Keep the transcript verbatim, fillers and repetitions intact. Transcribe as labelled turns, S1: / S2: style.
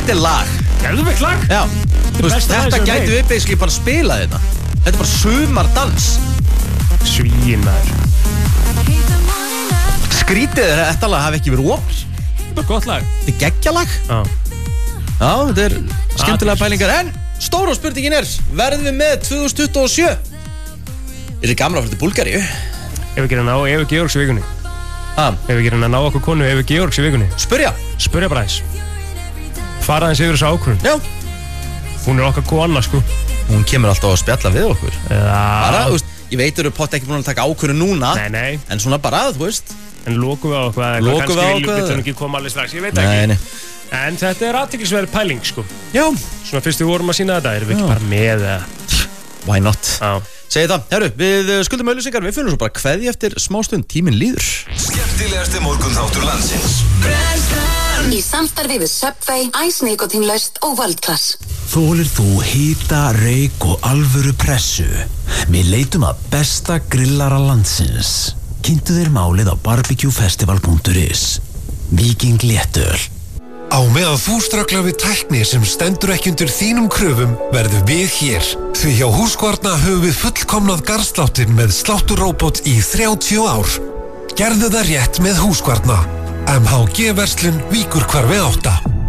S1: Þetta er lag.
S2: Geðveikt lag?
S1: Já. Þú veist, þetta gætu við basically bara spila þetta. Þetta er bara sumardans.
S2: Svínar.
S1: Skrítið er þetta lag hafi ekki verið opn.
S2: Þetta er gott lag.
S1: Þetta er geggjalag.
S2: Já.
S1: Já, þetta er skemmtilega pælingar. En stóra spurningin er, verðum við með tvö þúsund tuttugu og sjö? Er þið gamla að fara til Búlgaríu?
S2: Ef við gerum ná Evu Georgs í vikunni.
S1: Ha?
S2: Ef við gerum ná okkur konu Evu Georgs í vikunni.
S1: Spurja.
S2: Spurja bara eins. Fara aðeins yfir þessu ákvörðun.
S1: Já.
S2: Hún er okkar kona, sko.
S1: Hún kemur alltaf að spjalla við okkur.
S2: Já.
S1: Bara, þú veist, ég veit að þú eru pott ekki búin að taka ákvörðun núna.
S2: Nei, nei.
S1: En svona bara, þú veist.
S2: En lokum við á okkur.
S1: Lokum við á okkur.
S2: Kannski vil hún ekki koma alveg strax, ég veit ekki.
S1: Nei, nei.
S2: En þetta er athyglisverð pæling, sko.
S1: Já.
S2: Svona fyrst við vorum að sýna þetta, erum við ekki bara með eða?
S1: Why not?
S2: Já.
S1: Segði það, herru, við skuldum auðlýsingar, við finnum svo bara kveðja eftir smástund, tíminn líður.
S3: Skemmtilegasti morgunþáttur landsins.
S4: Í samstarfi við Subway, Ice Nikotinlaust og World-Class.
S5: Þolir þú hita, reik og alvöru pressu? Við leitum að besta grillara landsins. Kynntu þér málið á barbecuefestival punktur is. Viking léttöl.
S6: Á meðan þú strögglar við tækni sem stendur ekki undir þínum kröfum verðum við hér. Því hjá Húskvarna höfum við fullkomnað garðsláttin með slátturróbot í þrjátíu ár. Gerðu það rétt með Húskvarna. M H G verslun Víkur hvarfi átta.